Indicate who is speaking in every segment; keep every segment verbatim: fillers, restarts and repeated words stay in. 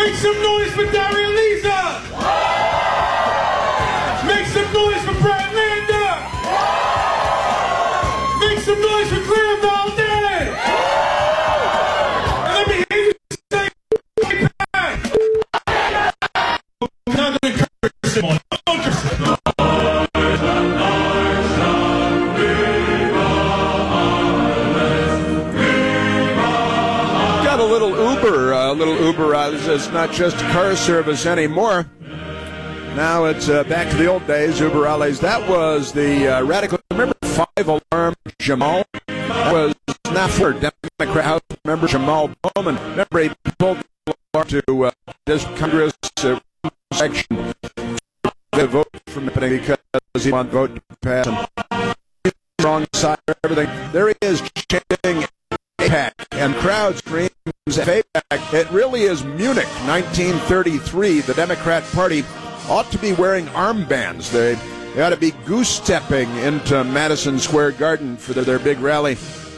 Speaker 1: Make some noise for Daria Lisa! Make some noise for Brad Lander! Make some noise for Claire Valdez! And let me hear you say, I'm not going to curse him on. Don't curse him.
Speaker 2: Got a little Uber, a little Uber. Uh, it's not just car service anymore. Now it's uh, back to the old days, Uber Alles. That was the uh, radical. Remember five-alarm Jamal? That was not for Democrat House member Jamal Bowman. Remember he pulled the alarm to uh, this Congress uh, section. The vote from happening because he wanted vote to pass. And he's wrong side of everything. There he is chanting AIPAC, and crowd screams AIPAC. It really is Munich, nineteen thirty-three. The Democrat Party ought to be wearing armbands. They, they ought to be goose-stepping into Madison Square Garden for their, their big rally.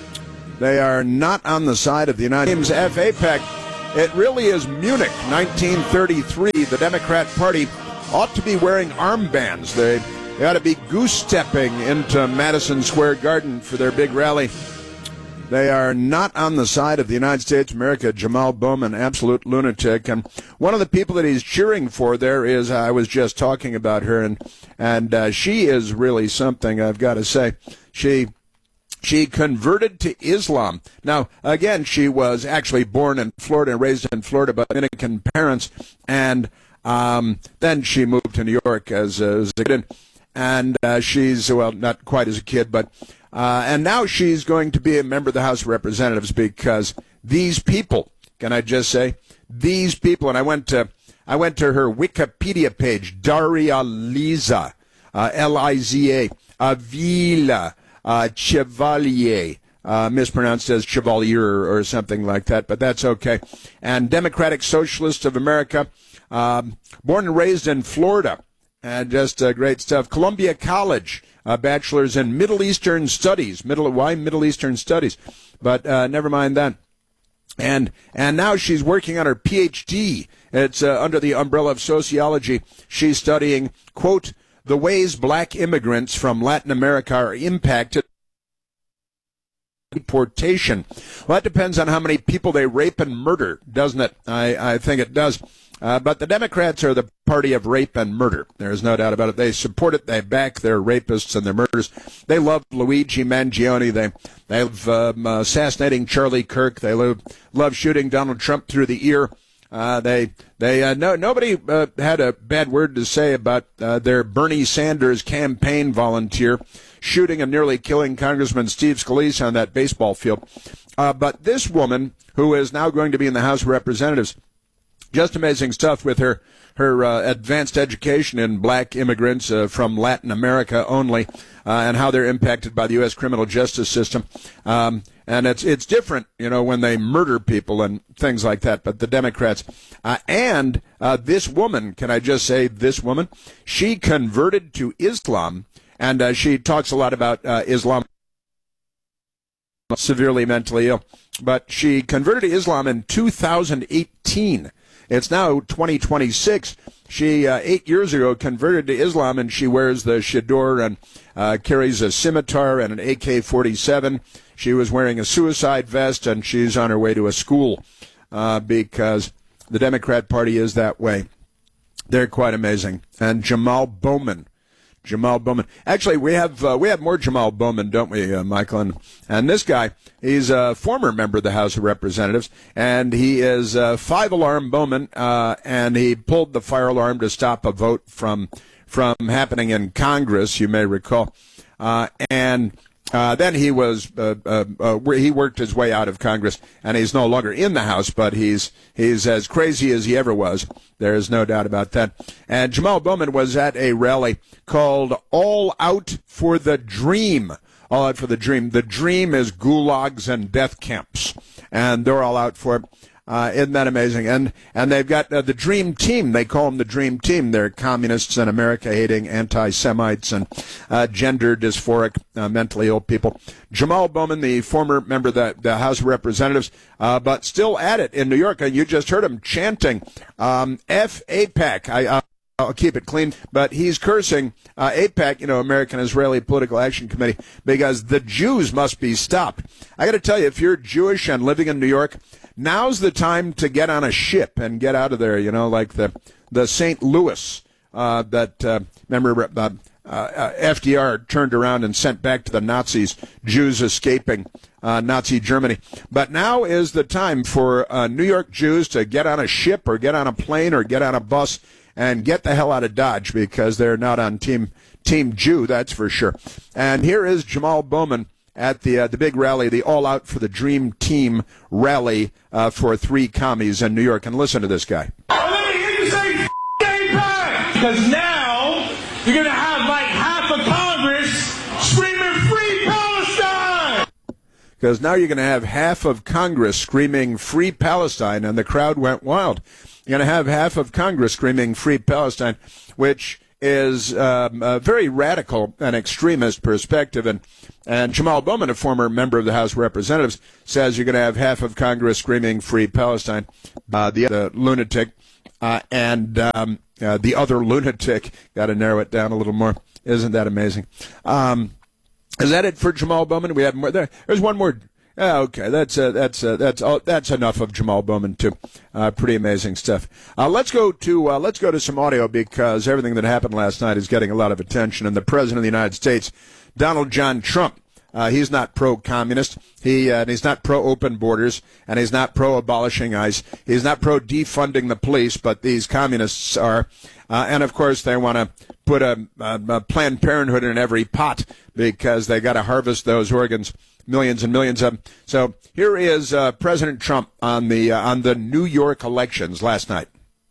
Speaker 2: They are not on the side of the United States. F AIPAC. It really is Munich, nineteen thirty-three. The Democrat Party ought to be wearing armbands. They, they ought to be goose-stepping into Madison Square Garden for their big rally. They are not on the side of the United States of America. Jamal Bowman, absolute lunatic. And one of the people that he's cheering for there is, I was just talking about her, and and uh, she is really something, I've got to say. She she converted to Islam. Now, again, she was actually born in Florida and raised in Florida by Dominican parents, and um, then she moved to New York as, as a kid. And uh, she's, well, not quite as a kid, but Uh, and now she's going to be a member of the House of Representatives because these people, can I just say, these people, and I went to, I went to her Wikipedia page, Daria Liza, uh, L I Z A, Avila, uh, Chevalier, uh, mispronounced as Chevalier or something like that, but that's okay. And Democratic Socialist of America, um, born and raised in Florida, and just uh, great stuff. Columbia College. A bachelor's in Middle Eastern Studies. Middle why Middle Eastern Studies? But uh, never mind that. And and now she's working on her P H D. It's uh, under the umbrella of sociology. She's studying, quote, the ways black immigrants from Latin America are impacted by deportation. Well, that depends on how many people they rape and murder, doesn't it? I, I think it does. Uh, but the Democrats are the party of rape and murder. There's no doubt about it. They support it. They back their rapists and their murderers. They love Luigi Mangione. They they love um, assassinating Charlie Kirk. They love, love shooting Donald Trump through the ear. Uh, they they uh, no nobody uh, had a bad word to say about uh, their Bernie Sanders campaign volunteer shooting and nearly killing Congressman Steve Scalise on that baseball field. Uh, but this woman, who is now going to be in the House of Representatives, just amazing stuff with her her uh, advanced education in black immigrants uh, from Latin America only, uh, and how they're impacted by the U S criminal justice system. Um, and it's it's different, you know, when they murder people and things like that. But the Democrats uh, and uh, this woman, can I just say this woman? She converted to Islam, and uh, she talks a lot about uh, Islam. Severely mentally ill, but she converted to Islam in two thousand eighteen. It's now twenty twenty-six. She, uh, eight years ago, converted to Islam, and she wears the chador and uh, carries a scimitar and an A K forty-seven. She was wearing a suicide vest, and she's on her way to a school uh, because the Democrat Party is that way. They're quite amazing. And Jamal Bowman. Jamal Bowman. Actually, we have uh, we have more Jamal Bowman, don't we, uh, Michael? And, and this guy, he's a former member of the House of Representatives, and he is uh, five-alarm Bowman, uh, and he pulled the fire alarm to stop a vote from from happening in Congress, you may recall. Uh, and uh, then he was uh, uh, uh, he worked his way out of Congress, and he's no longer in the House, but he's he's as crazy as he ever was. There is no doubt about that. And Jamal Bowman was at a rally called All Out for the Dream. All Out for the Dream. The dream is gulags and death camps, and they're all out for it. Uh, isn't that amazing? And and they've got uh, the Dream Team. They call them the Dream Team. They're communists and America-hating anti-Semites and uh, gender dysphoric, uh, mentally ill people. Jamal Bowman, the former member of the, the House of Representatives, uh, but still at it in New York. And you just heard him chanting um, F AIPAC. I, uh, I'll keep it clean, but he's cursing uh, AIPAC, you know, American Israeli Political Action Committee, because the Jews must be stopped. I got to tell you, if you're Jewish and living in New York, now's the time to get on a ship and get out of there, you know, like the the Saint Louis uh, that, uh, remember, uh, uh, F D R turned around and sent back to the Nazis, Jews escaping uh, Nazi Germany. But now is the time for uh, New York Jews to get on a ship or get on a plane or get on a bus and get the hell out of Dodge, because they're not on Team Team Jew, that's for sure. And here is Jamal Bowman at the uh, the big rally, the All Out for the Dream Team rally uh, for three commies in New York. And listen to this guy.
Speaker 1: Oh, let me hear you say AIPAC! Because now you're going to have like half of Congress screaming Free Palestine!
Speaker 2: Because now you're going to have half of Congress screaming Free Palestine, and the crowd went wild. You're going to have half of Congress screaming Free Palestine, which is um, a very radical and extremist perspective. And, and Jamal Bowman, a former member of the House of Representatives, says you're going to have half of Congress screaming Free Palestine. Uh, the other lunatic uh, and um, uh, the other lunatic, got to narrow it down a little more. Isn't that amazing? Um, is that it for Jamal Bowman? We have more. There, there's one more. Yeah, okay, that's uh, that's uh, that's uh, that's enough of Jamal Bowman too. Uh, pretty amazing stuff. Uh, let's go to uh, let's go to some audio, because everything that happened last night is getting a lot of attention. And the President of the United States, Donald John Trump, uh, he's not pro-communist. He uh, he's not pro-open borders, and he's not pro-abolishing ICE. He's not pro-defunding the police, but these communists are. Uh, and of course, they want to put a, a, a Planned Parenthood in every pot, because they got to harvest those organs. Millions and millions of them. So here is uh, President Trump on the uh, on the New York elections last night.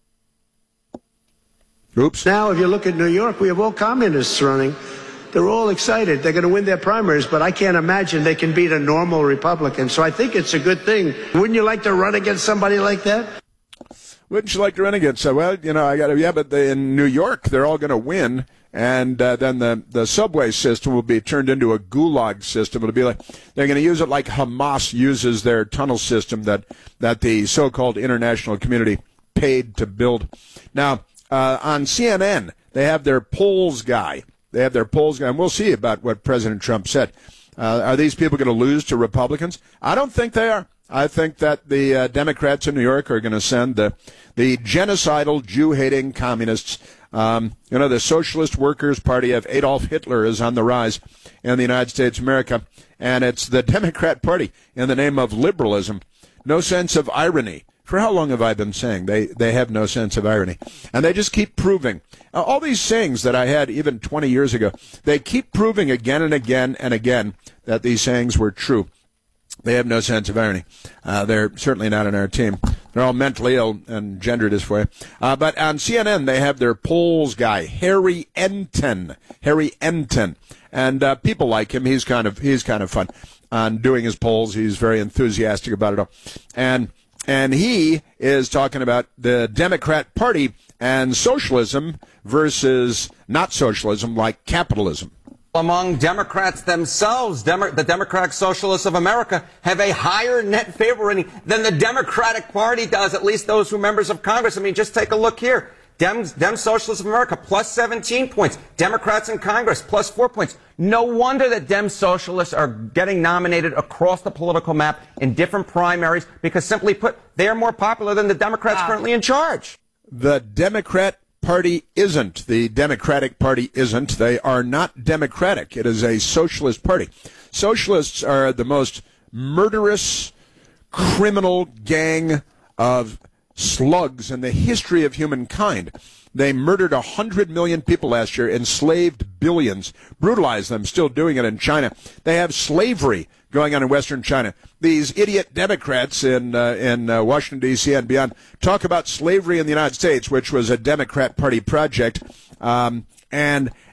Speaker 2: Oops.
Speaker 3: Now, if you look at New York, we have all communists running. They're all excited. They're going to win their primaries, but I can't imagine they can beat a normal Republican. So I think it's a good thing. Wouldn't you like to run against somebody like that?
Speaker 2: Wouldn't you like to run against? So, well, you know, I got to. Yeah, but they, in New York, they're all going to win. And uh, then the, the subway system will be turned into a gulag system. It'll be like they're going to use it like Hamas uses their tunnel system that, that the so-called international community paid to build. Now, uh, on C N N, they have their polls guy. They have their polls guy, and we'll see about what President Trump said. Uh, are these people going to lose to Republicans? I don't think they are. I think that the uh, Democrats in New York are going to send the the genocidal, Jew-hating communists. Um, you know, the Socialist Workers' Party of Adolf Hitler is on the rise in the United States of America, and it's the Democrat Party in the name of liberalism. No sense of irony. For how long have I been saying they, they have no sense of irony? And they just keep proving. Uh, all these sayings that I had even twenty years ago, they keep proving again and again and again that these sayings were true. They have no sense of irony. Uh, they're certainly not on our team. They're all mentally ill and gender dysphoria. Uh, but on C N N, they have their polls guy, Harry Enton. Harry Enton. And uh, people like him. He's kind of he's kind of fun on doing his polls. He's very enthusiastic about it all. And and he is talking about the Democrat Party and socialism versus not socialism, like capitalism.
Speaker 4: Among Democrats themselves, Demo- the Democratic Socialists of America have a higher net favor rating than the Democratic Party does, at least those who are members of Congress. I mean, just take a look here. Dems, Dem Socialists of America, plus seventeen points. Democrats in Congress, plus four points. No wonder that Dem Socialists are getting nominated across the political map in different primaries, because simply put, they are more popular than the Democrats wow. currently in charge.
Speaker 2: The Democrat Party isn't. The Democratic Party isn't. They are not democratic. It is a socialist party. Socialists are the most murderous, criminal gang of slugs in the history of humankind. They murdered a hundred million people last year, enslaved billions, brutalized them, still doing it in China. They have slavery going on in Western China. These idiot Democrats in uh, in uh, Washington, D C and beyond talk about slavery in the United States, which was a Democrat Party project, um, and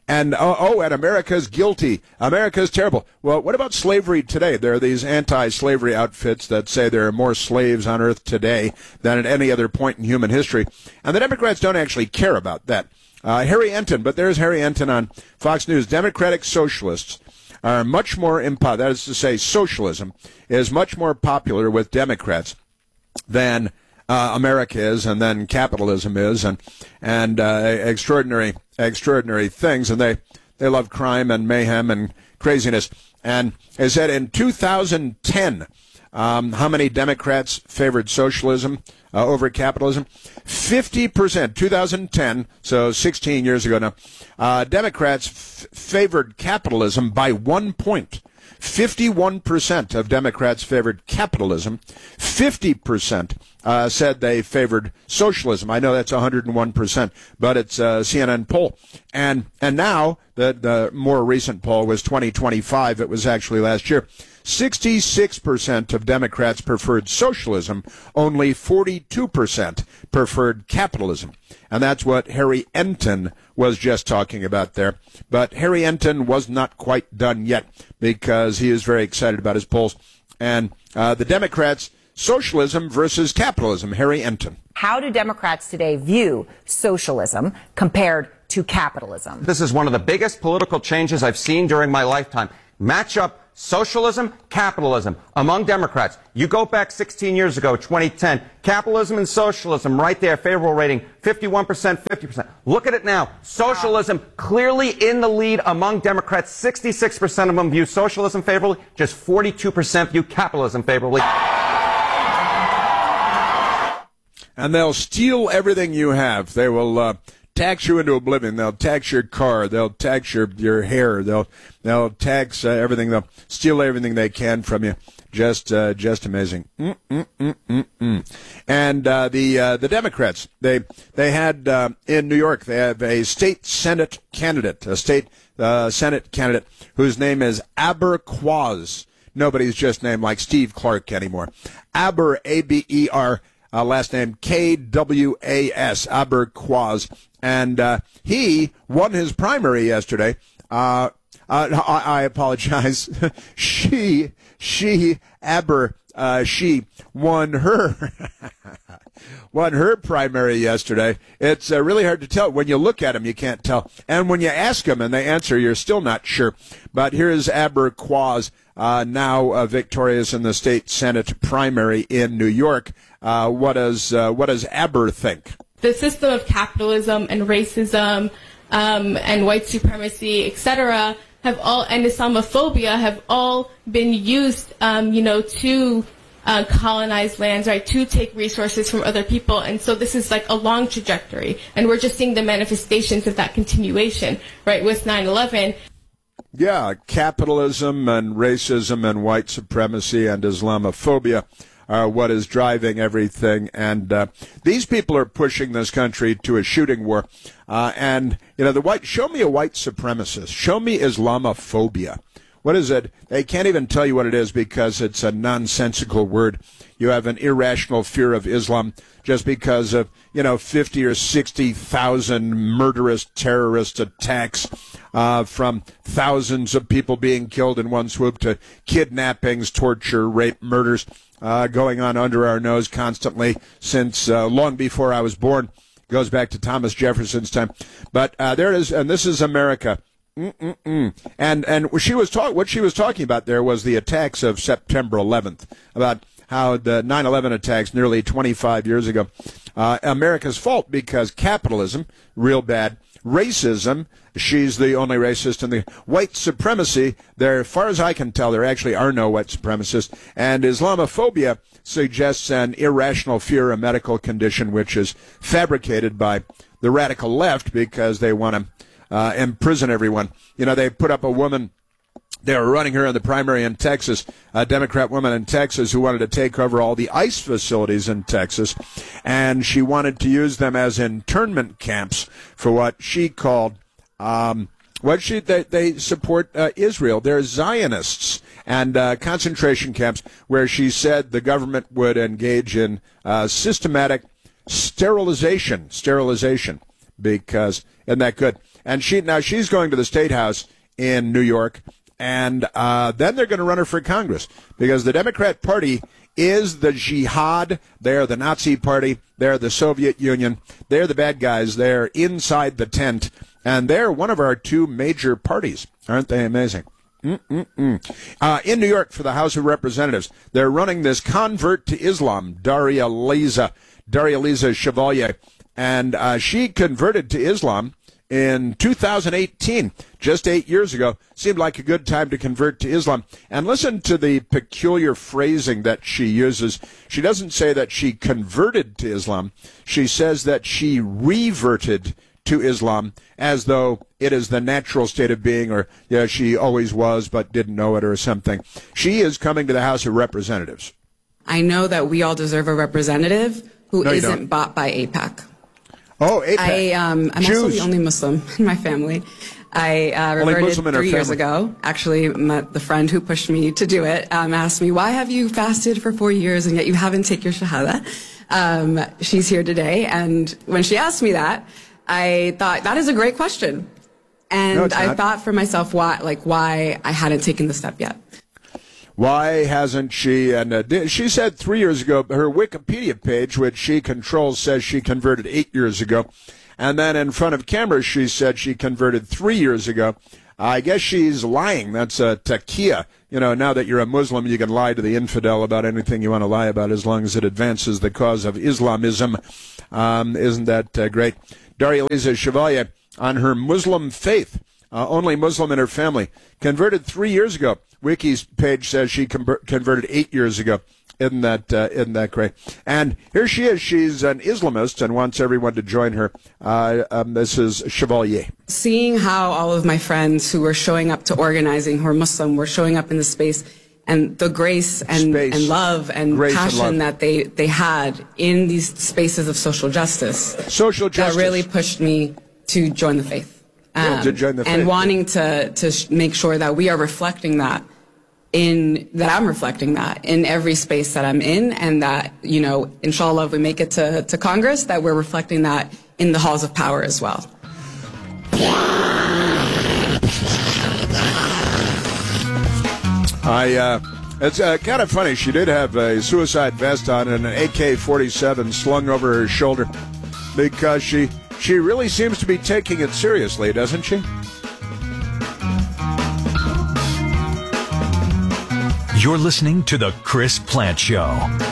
Speaker 2: And, oh, oh, and America's guilty. America's terrible. Well, what about slavery today? There are these anti-slavery outfits that say there are more slaves on earth today than at any other point in human history. And the Democrats don't actually care about that. Uh, Harry Enton, but there's Harry Enton on Fox News. Democratic socialists are much more impo- that is to say, socialism is much more popular with Democrats than uh, America is, and then capitalism is, and and uh, extraordinary extraordinary things, and they they love crime and mayhem and craziness. And they said in two thousand ten, um, how many Democrats favored socialism uh, over capitalism? fifty percent. two thousand ten, so sixteen years ago now. Uh, Democrats f- favored capitalism by one point. fifty-one percent of Democrats favored capitalism. fifty percent uh, said they favored socialism. I know that's one hundred one percent, but it's a C N N poll. And and now, the, the more recent poll was twenty twenty-five. It was actually last year. sixty-six percent of Democrats preferred socialism. Only forty-two percent preferred capitalism. And that's what Harry Enton was just talking about there. But Harry Enton was not quite done yet because he is very excited about his polls. And uh, the Democrats, socialism versus capitalism. Harry Enton.
Speaker 5: How do Democrats today view socialism compared to capitalism?
Speaker 4: This is one of the biggest political changes I've seen during my lifetime. Match up socialism, capitalism among Democrats. You go back sixteen years ago, twenty ten, capitalism and socialism right there, favorable rating, fifty-one percent, fifty percent. Look at it now. Socialism clearly in the lead among Democrats. sixty-six percent of them view socialism favorably, just forty-two percent view capitalism favorably.
Speaker 2: And they'll steal everything you have. They will uh, tax you into oblivion. They'll tax your car. They'll tax your, your hair. They'll they'll tax uh, everything. They'll steal everything they can from you. Just uh, just amazing. Mm, mm, mm, mm, mm. And uh, the uh, the Democrats, they they had uh, in New York, they have a state Senate candidate, a state uh, Senate candidate whose name is Aberquaz. Nobody's just named like Steve Clark anymore. Aber, A B E R. Uh, last name K W A S, Aberquaz. And uh, he won his primary yesterday. Uh, uh, I, I apologize. she, she, Aber, uh, she won her, won her primary yesterday. It's uh, really hard to tell. When you look at them, you can't tell. And when you ask them and they answer, you're still not sure. But here's Aberquaz, uh, now uh, victorious in the state Senate primary in New York. Uh, what does uh, what does Aber think?
Speaker 6: The system of capitalism and racism um, and white supremacy, et cetera, have all and Islamophobia have all been used, um, you know, to uh, colonize lands, right? To take resources from other people, and so this is like a long trajectory, and we're just seeing the manifestations of that continuation, right? With nine eleven.
Speaker 2: Yeah, capitalism and racism and white supremacy and Islamophobia are what is driving everything. And uh, these people are pushing this country to a shooting war. Uh, and, you know, the white, show me a white supremacist. Show me Islamophobia. What is it? They can't even tell you what it is because it's a nonsensical word. You have an irrational fear of Islam just because of, you know, fifty or sixty thousand murderous terrorist attacks uh, from thousands of people being killed in one swoop to kidnappings, torture, rape, murders uh, going on under our nose constantly since uh, long before I was born. Goes back to Thomas Jefferson's time. But uh, there it is, and this is America. Mm-mm-mm. And and she was talk, what she was talking about there was the attacks of September eleventh, about how the nine eleven attacks nearly twenty-five years ago, uh, America's fault because capitalism, real bad, racism, she's the only racist, and the white supremacy, there, as far as I can tell, there actually are no white supremacists, and Islamophobia suggests an irrational fear, a medical condition which is fabricated by the radical left because they want to Uh, imprison everyone. You know, they put up a woman, they were running her in the primary in Texas, a Democrat woman in Texas who wanted to take over all the ICE facilities in Texas, and she wanted to use them as internment camps for what she called, um, what she, they, they support uh, Israel. They're Zionists, and uh, concentration camps where she said the government would engage in uh, systematic sterilization, sterilization, because, isn't that good? And she now she's going to the State House in New York, and uh, then they're going to run her for Congress because the Democrat Party is the jihad. They're the Nazi Party. They're the Soviet Union. They're the bad guys. They're inside the tent, and they're one of our two major parties. Aren't they amazing? Mm-mm-mm. Uh, in New York for the House of Representatives, they're running this convert to Islam, Daria Liza, Daria Liza Chevalier, and uh, she converted to Islam in two thousand eighteen, just eight years ago. Seemed like a good time to convert to Islam. And listen to the peculiar phrasing that she uses. She doesn't say that she converted to Islam. She says that she reverted to Islam, as though it is the natural state of being, or yeah, she always was but didn't know it or something. She is coming to the House of Representatives.
Speaker 7: I know that we all deserve a representative who
Speaker 2: No, you
Speaker 7: isn't
Speaker 2: don't.
Speaker 7: bought by AIPAC.
Speaker 2: Oh, AIPAC.
Speaker 7: I, um, I'm
Speaker 2: Jews.
Speaker 7: also the only Muslim in my family. I uh,
Speaker 2: Only
Speaker 7: reverted
Speaker 2: Muslim in our
Speaker 7: three years
Speaker 2: family.
Speaker 7: ago. Actually, my, the friend who pushed me to do it um, asked me, why have you fasted for four years and yet you haven't taken your shahada? Um, she's here today, and when she asked me that, I thought, that is a great question. And
Speaker 2: No, it's
Speaker 7: I
Speaker 2: not.
Speaker 7: thought for myself, why, like, why I hadn't taken the step yet.
Speaker 2: Why hasn't she? And uh, di- she said three years ago, her Wikipedia page, which she controls, says she converted eight years ago. And then in front of cameras, she said she converted three years ago. I guess she's lying. That's a taqiyya. You know, now that you're a Muslim, you can lie to the infidel about anything you want to lie about as long as it advances the cause of Islamism. Um, isn't that uh, great? Daria Liza Chevalier, on her Muslim faith, uh, only Muslim in her family, converted three years ago. Wiki's page says she com- converted eight years ago. Isn't that, uh, isn't that great? And here she is. She's an Islamist and wants everyone to join her. Uh, um, this is Chevalier.
Speaker 7: Seeing how all of my friends who were showing up to organizing, who are Muslim, were showing up in the space, and the grace and,
Speaker 2: Space.
Speaker 7: and love and
Speaker 2: Grace and
Speaker 7: passion
Speaker 2: love.
Speaker 7: that they, they had in these spaces of social justice.
Speaker 2: Social justice.
Speaker 7: That really pushed me to join the faith.
Speaker 2: Yeah, to join the faith,
Speaker 7: And
Speaker 2: yeah.
Speaker 7: wanting to, to sh- make sure that we are reflecting that in, that I'm reflecting that in every space that I'm in, and that, you know, inshallah, if we make it to, to Congress, that we're reflecting that in the halls of power as well.
Speaker 2: I, uh, it's uh, kind of funny. She did have a suicide vest on and an A K forty-seven slung over her shoulder because she she really seems to be taking it seriously, doesn't she?
Speaker 8: You're listening to The Chris Plant Show.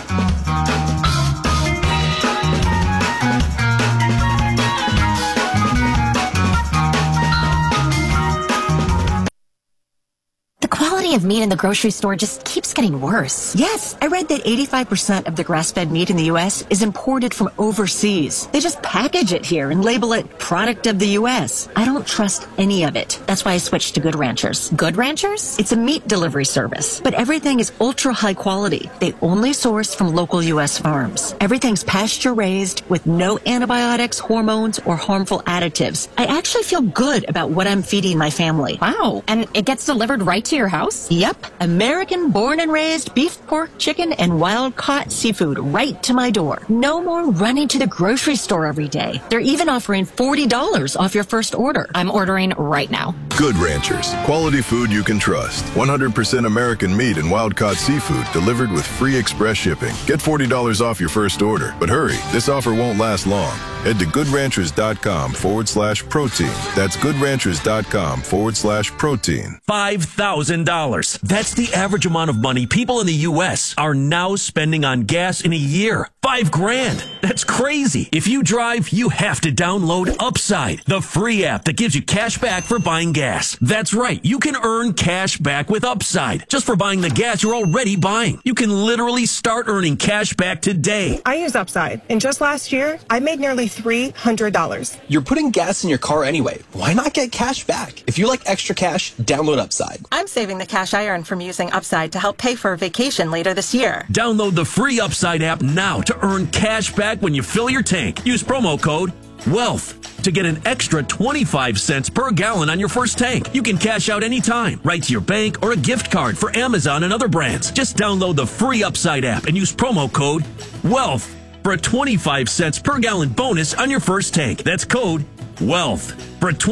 Speaker 9: The quality of meat in the grocery store just keeps getting worse.
Speaker 10: Yes, I read that eighty-five percent of the grass-fed meat in the U S is imported from overseas. They just package it here and label it product of the U S. I don't trust any of it. That's why I switched to Good Ranchers.
Speaker 9: Good Ranchers?
Speaker 10: It's a meat delivery service, but everything is ultra high quality. They only source from local U S farms. Everything's pasture raised with no antibiotics, hormones, or harmful additives. I actually feel good about what I'm feeding my family.
Speaker 9: Wow. And it gets delivered right to your house?
Speaker 10: Yep. American born and raised beef, pork, chicken, and wild caught seafood right to my door. No more running to the grocery store every day. They're even offering forty dollars off your first order.
Speaker 9: I'm ordering right now.
Speaker 11: Good Ranchers. Quality food you can trust. one hundred percent American meat and wild-caught seafood delivered with free express shipping. Get forty dollars off your first order. But hurry, this offer won't last long. Head to goodranchers.com forward slash protein. That's goodranchers.com forward slash protein.
Speaker 12: five thousand dollars. That's the average amount of money people in the U S are now spending on gas in a year. Five grand. That's crazy. If you drive, you have to download Upside, the free app that gives you cash back for buying gas. That's right. You can earn cash back with Upside just for buying the gas you're already buying. You can literally start earning cash back today.
Speaker 13: I use Upside, and just last year, I made nearly three hundred dollars.
Speaker 14: You're putting gas in your car anyway. Why not get cash back? If you like extra cash, download Upside.
Speaker 15: I'm saving the cash I earned from using Upside to help pay for a vacation later this year.
Speaker 12: Download the free Upside app now to earn cash back when you fill your tank. Use promo code WEALTH to get an extra twenty-five cents per gallon on your first tank. You can cash out anytime, right to your bank or a gift card for Amazon and other brands. Just download the free Upside app and use promo code WEALTH for a twenty-five cents per gallon bonus on your first tank. That's code WEALTH for a twenty.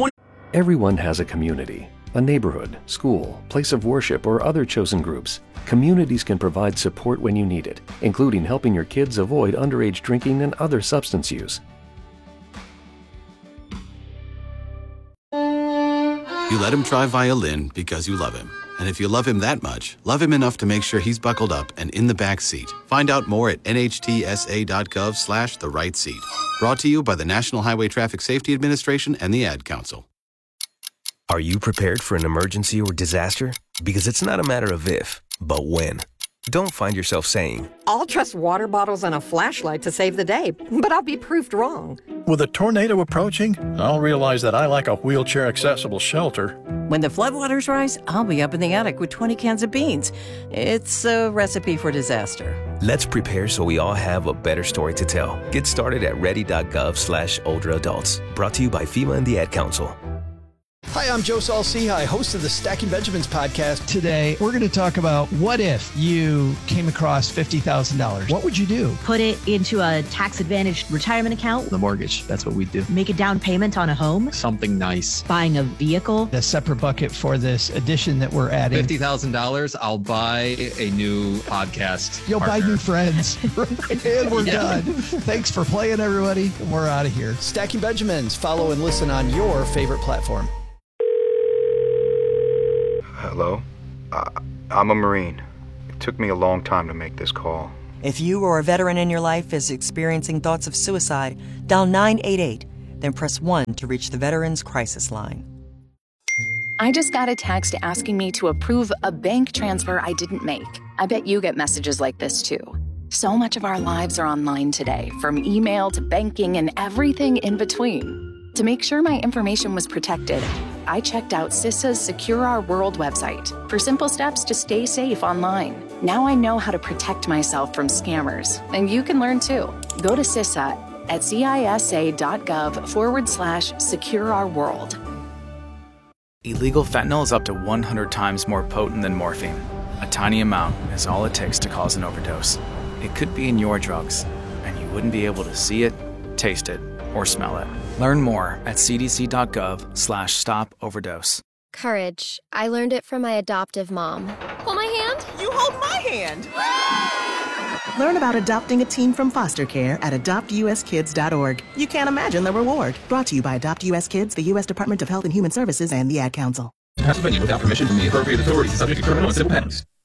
Speaker 16: Everyone has a community, a neighborhood, school, place of worship, or other chosen groups. Communities can provide support when you need it, including helping your kids avoid underage drinking and other substance use.
Speaker 17: You let him try violin because you love him. And if you love him that much, love him enough to make sure he's buckled up and in the back seat. Find out more at nhtsa.gov slash the right seat. Brought to you by the National Highway Traffic Safety Administration and the Ad Council.
Speaker 18: Are you prepared for an emergency or disaster? Because it's not a matter of if, but when. Don't find yourself saying,
Speaker 19: I'll trust water bottles and a flashlight to save the day, but I'll be proved wrong.
Speaker 20: With a tornado approaching, I'll realize that I like a wheelchair-accessible shelter.
Speaker 21: When the floodwaters rise, I'll be up in the attic with twenty cans of beans. It's a recipe for disaster.
Speaker 18: Let's prepare so we all have a better story to tell. Get started at ready.gov slash older adults. Brought to you by FEMA and the Ad Council.
Speaker 22: Hi, I'm Joe Saul-Sehy, host of the Stacking Benjamins podcast.
Speaker 23: Today, we're going to talk about what if you came across fifty thousand dollars? What would you do?
Speaker 24: Put it into a tax-advantaged retirement account.
Speaker 23: The mortgage, that's what we do.
Speaker 24: Make a down payment on a home.
Speaker 23: Something nice.
Speaker 24: Buying a vehicle.
Speaker 23: A separate bucket for this addition that we're adding.
Speaker 25: fifty thousand dollars, I'll buy a new podcast
Speaker 23: You'll
Speaker 25: partner.
Speaker 23: buy new friends. And we're
Speaker 25: Yeah.
Speaker 23: done. Thanks for playing, everybody. We're out of here.
Speaker 22: Stacking Benjamins. Follow and listen on your favorite platform.
Speaker 26: Hello? Uh, I'm a Marine. It took me a long time to make this call.
Speaker 27: If you or a veteran in your life is experiencing thoughts of suicide, dial nine eight eight, then press one to reach the Veterans Crisis Line.
Speaker 28: I just got a text asking me to approve a bank transfer I didn't make. I bet you get messages like this too. So much of our lives are online today, from email to banking and everything in between. To make sure my information was protected, I checked out CISA's Secure Our World website for simple steps to stay safe online. Now I know how to protect myself from scammers, and you can learn too. Go to CISA at cisa.gov forward slash secure our world.
Speaker 29: Illegal fentanyl is up to one hundred times more potent than morphine. A tiny amount is all it takes to cause an overdose. It could be in your drugs, and you wouldn't be able to see it, taste it, or smell it. Learn more at cdc.gov slash stop overdose.
Speaker 30: Courage. I learned it from my adoptive mom. Hold my hand.
Speaker 31: You hold my hand.
Speaker 32: Learn about adopting a teen from foster care at adopt u s kids dot org. You can't imagine the reward. Brought to you by Adopt U S Kids, the U S Department of Health and Human Services, and the Ad Council.
Speaker 33: Pennsylvania without permission from the appropriate authorities, subject to criminal and civil penalties.